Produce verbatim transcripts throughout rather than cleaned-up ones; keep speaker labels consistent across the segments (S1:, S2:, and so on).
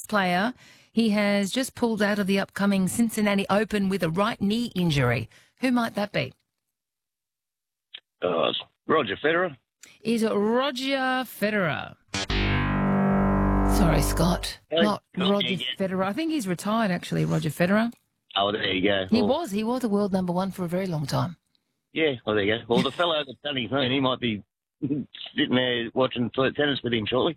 S1: player. He has just pulled out of the upcoming Cincinnati Open with a right knee injury. Who might that be?
S2: Uh, Roger Federer.
S1: Is it Roger Federer? Sorry, Scott.
S2: Uh,
S1: Not
S2: not
S1: Roger
S2: yet.
S1: Federer. I think he's retired, actually, Roger Federer.
S2: Oh, there you go.
S1: He
S2: Well,
S1: was. He was a world number one for a very long time.
S2: Yeah, well, there you go. Well, the fellow that's done his own, he might be sitting there watching tennis with him shortly.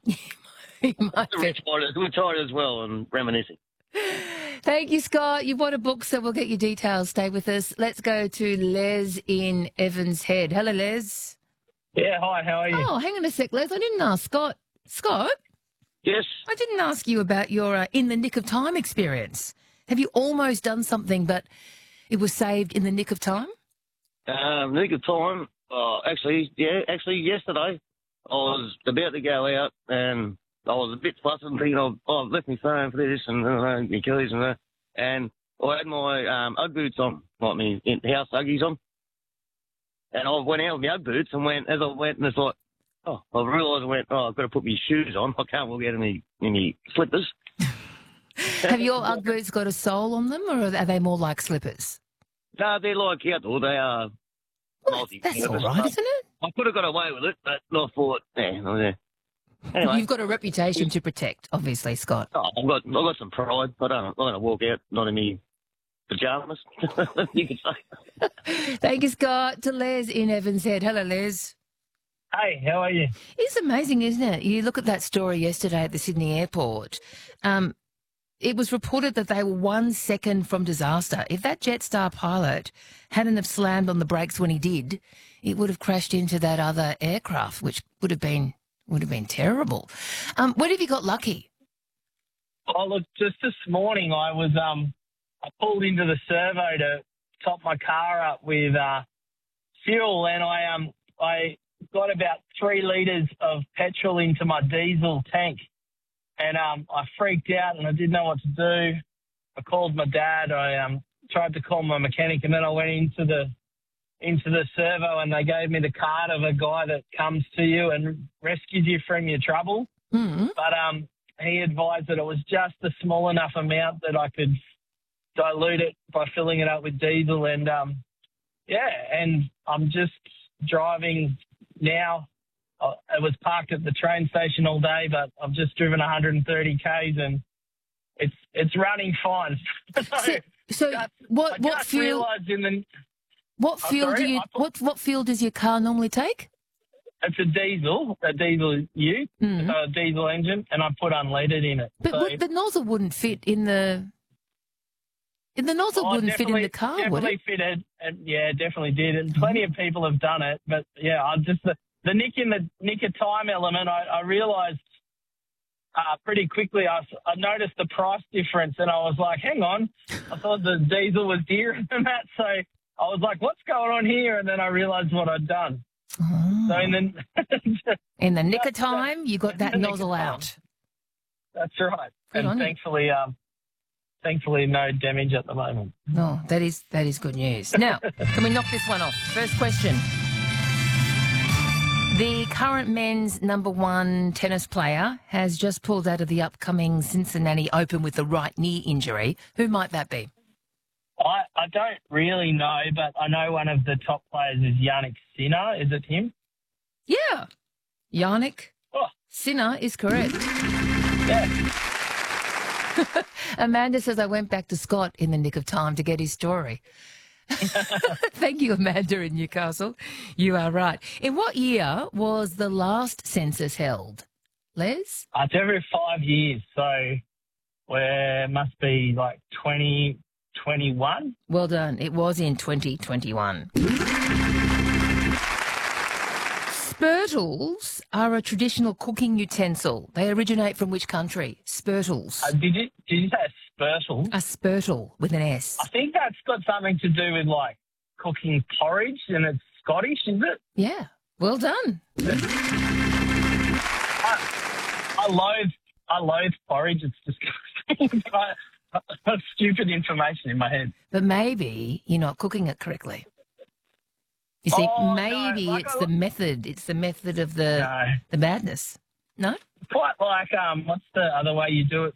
S1: He might be.
S2: Retired, retired as well and reminiscing.
S1: Thank you, Scott. You bought a book, so we'll get your details. Stay with us. Let's go to Les in Evans Head. Hello, Les.
S3: Yeah, hi, how are you?
S1: Oh, hang on a sec, Les. I didn't ask Scott. Scott,
S2: Yes.
S1: I didn't ask you about your uh, in the nick of time experience. Have you almost done something, but it was saved in the nick of time?
S2: Um, nick of time. Uh, actually, yeah, actually yesterday I was about to go out and I was a bit fussed and thinking, oh, oh, I've left my phone for this and uh, my keys and that. And I had my um, Ugg boots on, like my house Uggies on. And I went out with my Ugg boots and went, as I went, and it's like, oh, I realised I went, oh, I've got to put my shoes on. I can't walk out in my, in my slippers.
S1: Have your Ugg boots got a sole on them, or are they more like slippers?
S2: No, they're like outdoor. They are
S1: Well,
S2: multi.
S1: that's all right, isn't it?
S2: I could have got away with it, but I thought, yeah, oh, yeah. Anyway,
S1: You've got a reputation to protect, obviously, Scott.
S2: oh, I've got I've got some pride. I don't. I'm going to walk out not in my pajamas. You could say.
S1: Thank you, Scott. To Les in Evans Head. Hello, Les.
S3: Hey, how are you?
S1: It's amazing, isn't it? You look at that story yesterday at the Sydney airport. Um, it was reported that they were one second from disaster. If that Jetstar pilot hadn't have slammed on the brakes when he did, it would have crashed into that other aircraft, which would have been would have been terrible. Um, when have you got lucky?
S3: Oh, look, just this morning I was, um, I pulled into the servo to top my car up with uh, fuel, and I um, I got about three litres of petrol into my diesel tank, and um, I freaked out and I didn't know what to do. I called my dad. I um, tried to call my mechanic, and then I went into the into the servo, and they gave me the card of a guy that comes to you and rescues you from your trouble.
S1: Mm.
S3: But um, he advised that it was just a small enough amount that I could dilute it by filling it up with diesel. And, um, yeah, and I'm just driving now. Uh, it was parked at the train station all day, but I've just driven one hundred thirty kays and it's it's running fine. so
S1: So, so
S3: just-
S1: what
S3: I
S1: what
S3: just
S1: fuel?
S3: realised in the
S1: What
S3: Oh,
S1: fuel do
S3: sorry,
S1: you?
S3: I thought-
S1: What what fuel does your car normally take?
S3: it's a diesel, a diesel U,
S1: Mm.
S3: a diesel engine, and I put unleaded in it.
S1: But
S3: So-
S1: would, the nozzle wouldn't fit in the. The nozzle
S3: Oh,
S1: wouldn't fit in
S3: definitely-
S1: the car, would
S3: Definitely
S1: it?
S3: fitted. And yeah, definitely did. And plenty of people have done it. But yeah, I just the, the nick in the nick of time element. I, I realised uh, pretty quickly. I, s- I noticed the price difference, and I was like, "Hang on!" I thought the diesel was dearer than that, so I was like, "What's going on here?" And then I realised what I'd done.
S1: Oh.
S3: So and then
S1: In the nick of
S3: That's-
S1: time, you got that
S3: in the nick of
S1: nozzle
S3: time.
S1: out.
S3: that's right.
S1: Good
S3: and
S1: on you.
S3: thankfully, um, thankfully, no damage at the moment.
S1: No, that is that is good news. Now, can we knock this one off? First question. The current men's number one tennis player has just pulled out of the upcoming Cincinnati Open with a right knee injury. Who might that be?
S3: I, I don't really know, but I know one of the top players is Yannick Sinner. Is it him?
S1: Yeah. Yannick
S3: Oh,
S1: Sinner is correct.
S3: yeah.
S1: Amanda says I went back to Scott in the nick of time to get his story. Thank you, Amanda in Newcastle. You are right. In what year was the last census held? Les?
S3: Uh, It's every five years, so we must be like twenty twenty-one.
S1: Well done. It was in twenty twenty-one. Spurtles are a traditional cooking utensil. They originate from which country? Spurtles.
S3: Uh, did you did you say spurtle?
S1: A spurtle with an S.
S3: I think that's got something to do with like cooking porridge, and it's Scottish, is it?
S1: Yeah. Well done.
S3: I, I loathe I loathe porridge. It's disgusting. I, I've stupid information in my head.
S1: But maybe you're not cooking it correctly. You see,
S3: Oh, no,
S1: maybe
S3: like
S1: it's
S3: I-
S1: the method. It's the method of the
S3: No.
S1: the madness. No?
S3: Quite like um, what's the other way you do it?